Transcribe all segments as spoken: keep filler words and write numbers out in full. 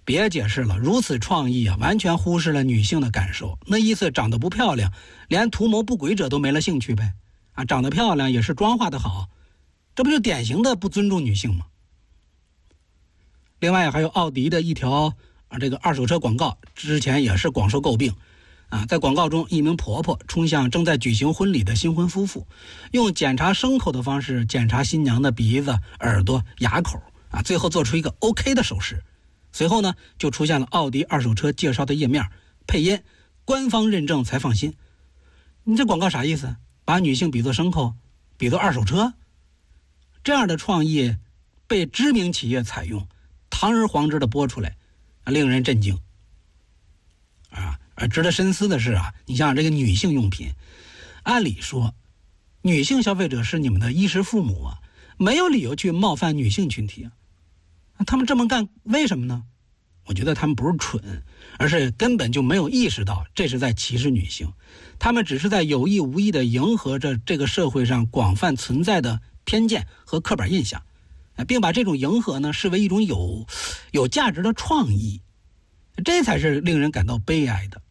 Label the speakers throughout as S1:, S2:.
S1: 别解释了，如此创意啊，完全忽视了女性的感受。那意思长得不漂亮，连图谋不轨者都没了兴趣呗。啊，长得漂亮也是妆化的好，这不就典型的不尊重女性吗？另外还有奥迪的一条啊这个二手车广告，之前也是广受诟病。啊，在广告中，一名婆婆冲向正在举行婚礼的新婚夫妇，用检查牲口的方式检查新娘的鼻子、耳朵、牙口，啊，最后做出一个 OK 的手势。随后呢，就出现了奥迪二手车介绍的页面，配音，官方认证才放心。你这广告啥意思？把女性比作牲口，比作二手车？这样的创意被知名企业采用，堂而皇之的播出来，啊，令人震惊。啊。而值得深思的是啊，你像这个女性用品，按理说，女性消费者是你们的衣食父母啊，没有理由去冒犯女性群体啊。他们这么干为什么呢？我觉得他们不是蠢，而是根本就没有意识到这是在歧视女性，他们只是在有意无意地迎合着这个社会上广泛存在的偏见和刻板印象，并把这种迎合呢视为一种有有价值的创意，这才是令人感到悲哀的。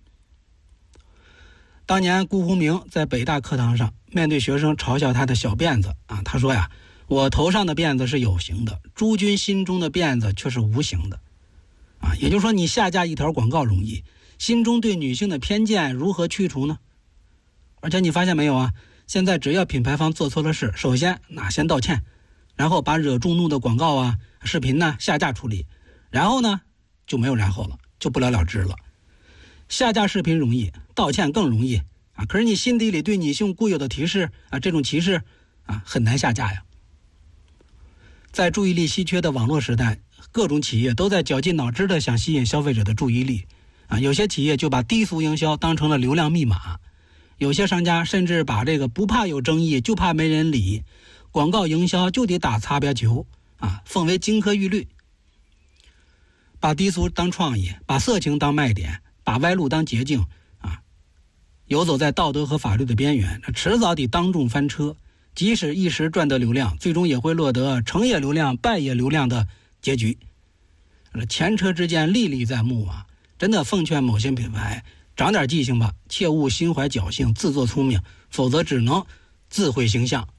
S1: 当年辜鸿铭在北大课堂上面对学生嘲笑他的小辫子啊，他说呀，我头上的辫子是有形的，诸君心中的辫子却是无形的。啊，也就是说你下架一条广告容易，心中对女性的偏见如何去除呢？而且你发现没有啊，现在只要品牌方做错了事，首先那先道歉，然后把惹众怒的广告啊、视频呢下架处理，然后呢就没有然后了，就不了了之了。下架视频容易，道歉更容易啊！可是你心底里对女性固有的歧视啊，这种歧视啊很难下架呀。在注意力稀缺的网络时代，各种企业都在绞尽脑汁的想吸引消费者的注意力啊。有些企业就把低俗营销当成了流量密码，有些商家甚至把这个不怕有争议，就怕没人理，广告营销就得打擦边球啊，奉为金科玉律，把低俗当创意，把色情当卖点，把歪路当捷径啊，游走在道德和法律的边缘，迟早得当众翻车。即使一时赚得流量，最终也会落得成也流量败也流量的结局。前车之鉴历历在目啊！真的奉劝某些品牌长点记性吧，切勿心怀侥幸自作聪明，否则只能自毁形象。